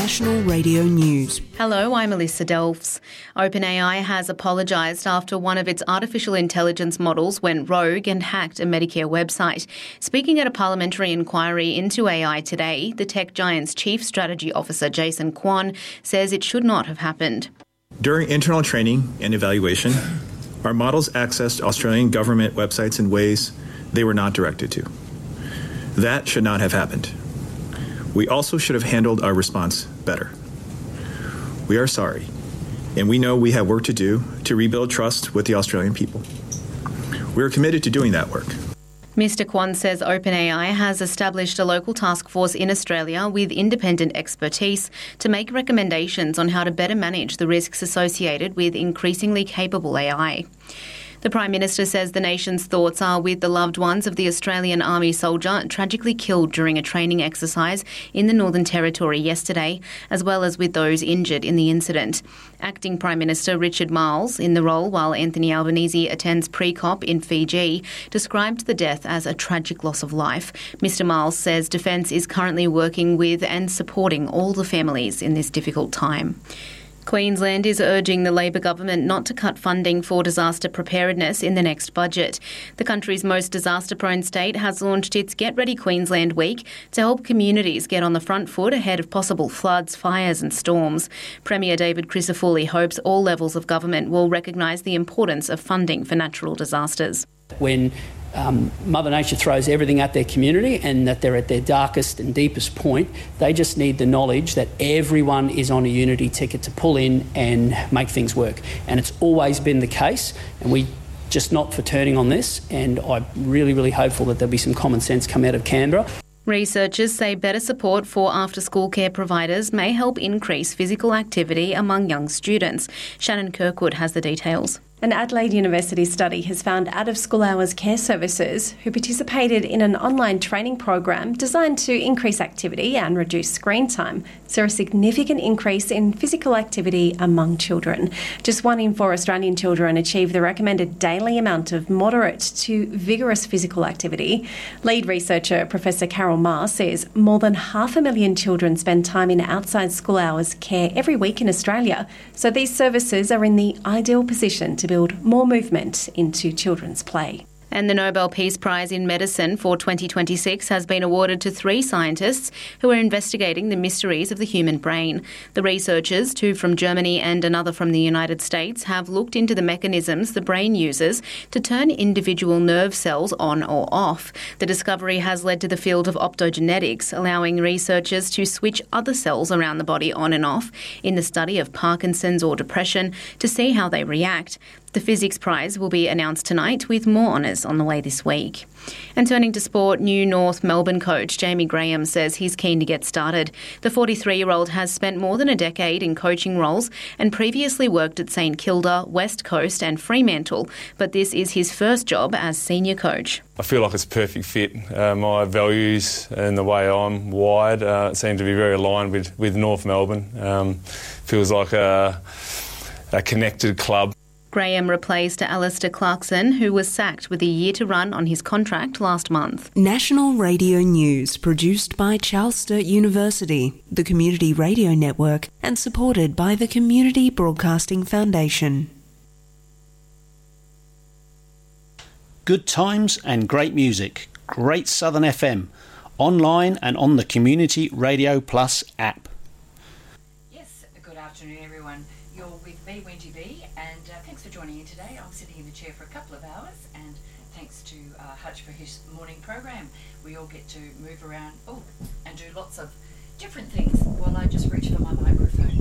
National Radio News. Hello, I'm Alyssa Delfs. OpenAI has apologised after one of its artificial intelligence models went rogue and hacked a Medicare website. Speaking at a parliamentary inquiry into AI today, the tech giant's chief strategy officer, Jason Kwon, says it should not have happened. During internal training and evaluation, our models accessed Australian government websites in ways they were not directed to. That should not have happened. We also should have handled our response better. We are sorry, and we know we have work to do to rebuild trust with the Australian people. We are committed to doing that work. Mr. Kwon says OpenAI has established a local task force in Australia with independent expertise to make recommendations on how to better manage the risks associated with increasingly capable AI. The Prime Minister says the nation's thoughts are with the loved ones of the Australian Army soldier tragically killed during a training exercise in the Northern Territory yesterday, as well as with those injured in the incident. Acting Prime Minister Richard Marles, in the role while Anthony Albanese attends pre-COP in Fiji, described the death as a tragic loss of life. Mr. Marles says Defence is currently working with and supporting all the families in this difficult time. Queensland is urging the Labor government not to cut funding for disaster preparedness in the next budget. The country's most disaster-prone state has launched its Get Ready Queensland Week to help communities get on the front foot ahead of possible floods, fires and storms. Premier David Crisafulli hopes all levels of government will recognise the importance of funding for natural disasters. When Mother Nature throws everything at their community and that they're at their darkest and deepest point, they just need the knowledge that everyone is on a unity ticket to pull in and make things work. And it's always been the case, and we just not for turning on this, and I'm really, really hopeful that there'll be some common sense come out of Canberra. Researchers say better support for after-school care providers may help increase physical activity among young students. Shannon Kirkwood has the details. An Adelaide University study has found out-of-school hours care services who participated in an online training program designed to increase activity and reduce screen time saw a significant increase in physical activity among children. Just 1 in 4 Australian children achieve the recommended daily amount of moderate to vigorous physical activity. Lead researcher Professor Carol Marr says more than 500,000 children spend time in outside school hours care every week in Australia, so these services are in the ideal position to build more movement into children's play. And the Nobel Peace Prize in Medicine for 2026 has been awarded to 3 scientists who are investigating the mysteries of the human brain. The researchers, 2 from Germany and another from the United States, have looked into the mechanisms the brain uses to turn individual nerve cells on or off. The discovery has led to the field of optogenetics, allowing researchers to switch other cells around the body on and off in the study of Parkinson's or depression to see how they react. The Physics Prize will be announced tonight, with more honours on the way this week. And turning to sport, new North Melbourne coach Jamie Graham says he's keen to get started. The 43-year-old has spent more than a decade in coaching roles and previously worked at St Kilda, West Coast and Fremantle, but this is his first job as senior coach. I feel like it's a perfect fit. My values and the way I'm wired seem to be very aligned with North Melbourne. Feels like a connected club. Graham replaced Alistair Clarkson, who was sacked with a year to run on his contract last month. National Radio News, produced by Charles Sturt University, the Community Radio Network, and supported by the Community Broadcasting Foundation. Good times and great music. Great Southern FM. Online and on the Community Radio Plus app. Yes, good afternoon everyone. You're with me, Wendy B, and thanks for joining in today. I'm sitting in the chair for a couple of hours, and thanks to Hutch for his morning program. We all get to move around and do lots of different things while I just reach for my microphone.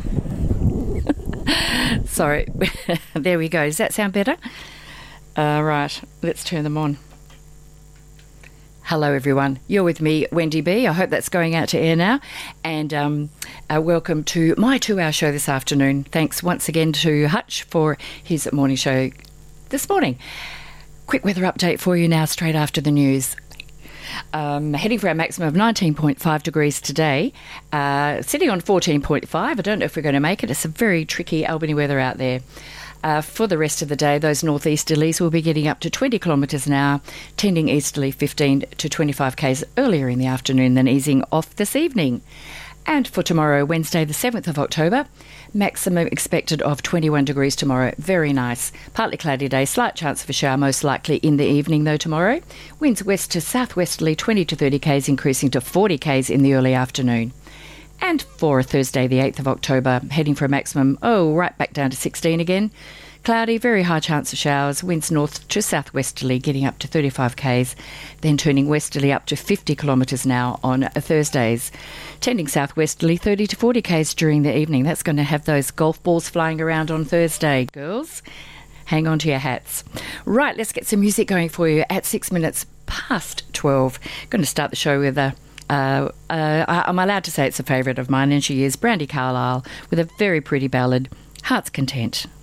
Sorry, there we go. Does that sound better? Right, let's turn them on. Hello everyone, you're with me, Wendy B. I hope that's going out to air now, and welcome to my 2-hour show this afternoon. Thanks once again to Hutch for his morning show this morning. Quick weather update for you now straight after the news. Heading for our maximum of 19.5 degrees today, sitting on 14.5. I don't know if we're going to make it. It's some very tricky Albany weather out there. For the rest of the day, those northeasterlies will be getting up to 20 kilometres an hour, tending easterly 15 to 25 k's earlier in the afternoon, then easing off this evening. And for tomorrow, Wednesday the 7th of October, maximum expected of 21 degrees tomorrow. Very nice. Partly cloudy day, slight chance of a shower, most likely in the evening though tomorrow. Winds west to southwesterly 20 to 30 k's, increasing to 40 k's in the early afternoon. And for Thursday the 8th of October, heading for a maximum, right back down to 16 again. Cloudy, very high chance of showers, winds north to southwesterly, getting up to 35 k's, then turning westerly up to 50 kilometres now on Thursdays. Tending southwesterly, 30 to 40 k's during the evening. That's going to have those golf balls flying around on Thursday, girls. Hang on to your hats. Right, let's get some music going for you at 6 minutes past 12. Going to start the show with I'm allowed to say it's a favourite of mine, and she is Brandi Carlile with a very pretty ballad, Heart's Content.